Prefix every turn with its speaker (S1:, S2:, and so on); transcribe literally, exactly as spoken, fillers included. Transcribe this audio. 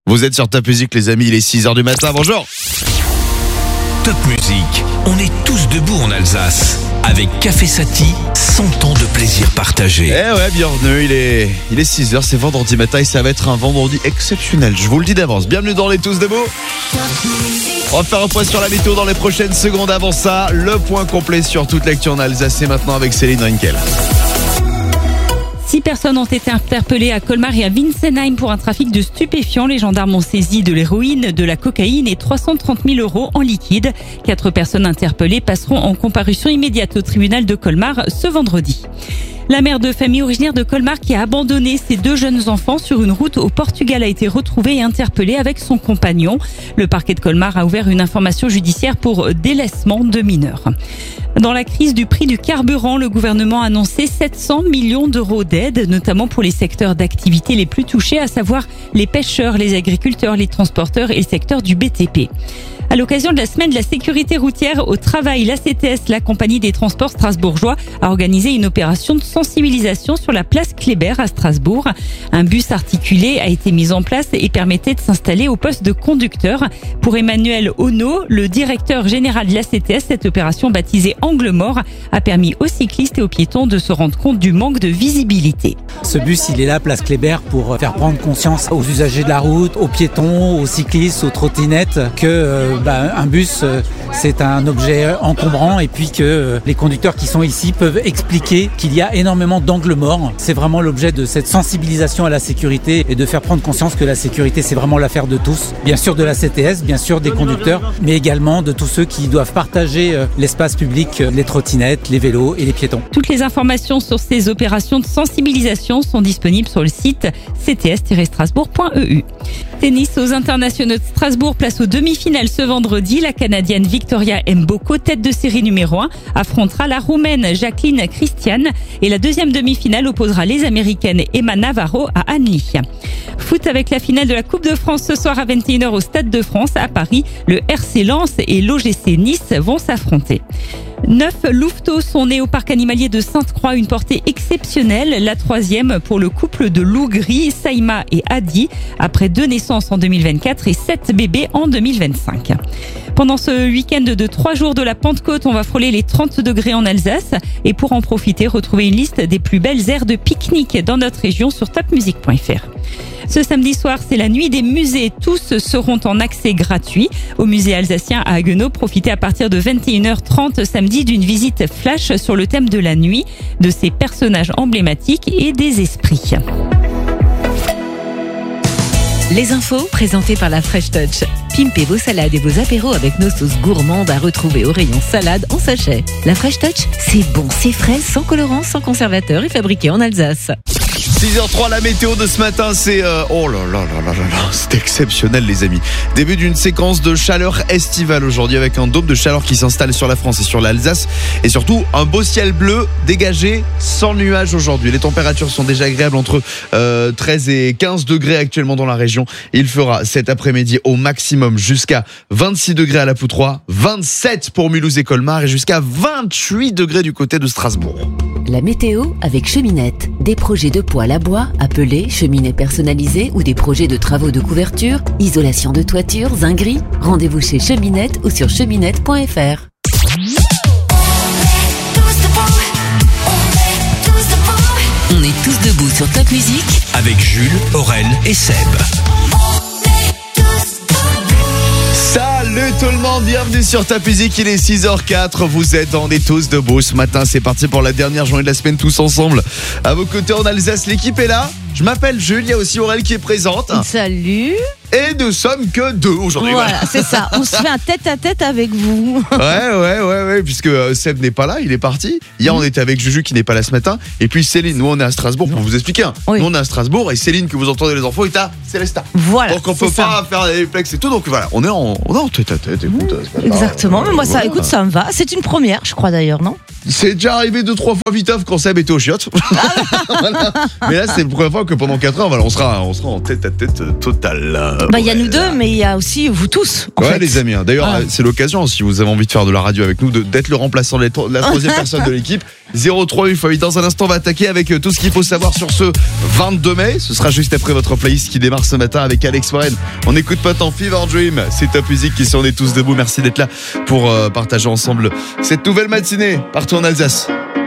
S1: Vous êtes sur Top Music les amis, il est six heures du matin, bonjour.
S2: Top Music, on est tous debout en Alsace. Avec Café Sati, cent ans de plaisir partagé.
S1: Eh ouais, bienvenue, il est, il est six heures, c'est vendredi matin et ça va être un vendredi exceptionnel, je vous le dis d'avance. Bienvenue dans les Tous Debout. On va faire un point sur la météo dans les prochaines secondes. Avant ça, le point complet sur toute l'actu en Alsace, c'est maintenant avec Céline Rinkel.
S3: Six personnes ont été interpellées à Colmar et à Winsenheim pour un trafic de stupéfiants. Les gendarmes ont saisi de l'héroïne, de la cocaïne et trois cent trente mille euros en liquide. Quatre personnes interpellées passeront en comparution immédiate au tribunal de Colmar ce vendredi. La mère de famille originaire de Colmar qui a abandonné ses deux jeunes enfants sur une route au Portugal a été retrouvée et interpellée avec son compagnon. Le parquet de Colmar a ouvert une information judiciaire pour délaissement de mineurs. Dans la crise du prix du carburant, le gouvernement a annoncé sept cents millions d'euros d'aide, notamment pour les secteurs d'activité les plus touchés, à savoir les pêcheurs, les agriculteurs, les transporteurs et le secteur du B T P. À l'occasion de la semaine de la sécurité routière au travail, l'A C T S, la compagnie des transports strasbourgeois, a organisé une opération de sensibilisation sur la place Kléber à Strasbourg. Un bus articulé a été mis en place et permettait de s'installer au poste de conducteur. Pour Emmanuel Ono, le directeur général de l'A C T S, cette opération baptisée Angle Mort a permis aux cyclistes et aux piétons de se rendre compte du manque de visibilité.
S4: Ce bus, il est là, place Kléber, pour faire prendre conscience aux usagers de la route, aux piétons, aux cyclistes, aux trottinettes, que euh, bah, un bus, euh, c'est un objet encombrant et puis que euh, les conducteurs qui sont ici peuvent expliquer qu'il y a énormément d'angles morts. C'est vraiment l'objet de cette sensibilisation à la sécurité et de faire prendre conscience que la sécurité, c'est vraiment l'affaire de tous. Bien sûr de la C T S, bien sûr des conducteurs, mais également de tous ceux qui doivent partager euh, l'espace public, euh, les trottinettes, les vélos et les piétons.
S3: Toutes les informations sur ces opérations de sensibilisation sont disponibles sur le site c t s tiret strasbourg point e u. Tennis aux internationaux de Strasbourg, place aux demi-finales ce vendredi. La Canadienne Victoria Mboko, tête de série numéro un, affrontera la Roumaine Jacqueline Christian et la deuxième demi-finale opposera les Américaines Emma Navarro à Anneli. Foot avec la finale de la Coupe de France ce soir à vingt et une heures au Stade de France à Paris. Le R C Lens et l'O G C Nice vont s'affronter. Neuf louveteaux sont nés au parc animalier de Sainte-Croix, une portée exceptionnelle, la troisième pour le couple de loups gris, Saïma et Adi, après deux naissances en deux mille vingt-quatre et sept bébés en deux mille vingt-cinq. Pendant ce week-end de trois jours de la Pentecôte, on va frôler les trente degrés en Alsace et pour en profiter, retrouvez une liste des plus belles aires de pique-nique dans notre région sur top music point f r. Ce samedi soir, c'est la nuit des musées. Tous seront en accès gratuit. Au musée alsacien à Haguenau, profitez à partir de vingt et une heures trente samedi d'une visite flash sur le thème de la nuit, de ses personnages emblématiques et des esprits.
S5: Les infos présentées par la Fresh Touch. Pimpez vos salades et vos apéros avec nos sauces gourmandes à retrouver au rayon salade en sachet. La Fresh Touch, c'est bon, c'est frais, sans colorant, sans conservateur et fabriqué en Alsace.
S1: six heures trois, la météo de ce matin, c'est... Euh, oh là là là là là là, c'est exceptionnel les amis. Début d'une séquence de chaleur estivale aujourd'hui avec un dôme de chaleur qui s'installe sur la France et sur l'Alsace. Et surtout, un beau ciel bleu dégagé sans nuages aujourd'hui. Les températures sont déjà agréables entre euh, treize et quinze degrés actuellement dans la région. Il fera cet après-midi au maximum jusqu'à vingt-six degrés à la Poutroie, vingt-sept pour Mulhouse et Colmar et jusqu'à vingt-huit degrés du côté de Strasbourg.
S5: La météo avec Cheminette. Des projets de poêle à bois, appelés cheminées personnalisées ou des projets de travaux de couverture, isolation de toiture, zinguerie. Rendez-vous chez Cheminette ou sur cheminette point f r. On est tous debout sur Top Music
S2: avec Jules, Aurel et Seb.
S1: Salut tout le monde, bienvenue sur Top Music, il est six heures quatre, vous êtes On est tous debout ce matin, c'est parti pour la dernière journée de la semaine tous ensemble. À vos côtés en Alsace, l'équipe est là, je m'appelle Jules, il y a aussi Aurel qui est présente.
S6: Salut.
S1: Et nous sommes que deux aujourd'hui.
S6: Voilà, voilà. C'est ça, on se fait un tête-à-tête avec vous.
S1: Ouais, ouais, ouais, ouais, puisque euh, Seb n'est pas là, il est parti. Hier, mmh. on était avec Juju qui n'est pas là ce matin. Et puis Céline, nous on est à Strasbourg, pour vous expliquer. Hein. Oui. Nous on est à Strasbourg et Céline, que vous entendez les enfants, est à Célestat.
S6: Voilà.
S1: Donc on peut pas faire des réflexes et tout. Donc voilà, on est en, on est en tête-à-tête. Écoute,
S6: mmh. Exactement, mais moi ça, écoute, ça me va. C'est une première, je crois d'ailleurs, non ?
S1: C'est déjà arrivé deux, trois fois viteuf quand Seb était au chiottes. Voilà. Mais là, c'est la première fois que pendant quatre heures, voilà, on sera, on sera en tête à tête total.
S6: Bah, il y a nous deux, mais il y a aussi vous tous. En
S1: ouais,
S6: fait.
S1: les amis. D'ailleurs,
S6: Ah.
S1: c'est l'occasion, si vous avez envie de faire de la radio avec nous, de- d'être le remplaçant de la troisième personne de l'équipe. zéro trois huit fois huit. Dans un instant, on va attaquer avec tout ce qu'il faut savoir sur ce vingt-deux mai. Ce sera juste après votre playlist qui démarre ce matin avec Alex Warren. On écoute pas tant Fever Dream. C'est Top Music qui sont On est tous debout. Merci d'être là pour euh, partager ensemble cette nouvelle matinée partout en Alsace.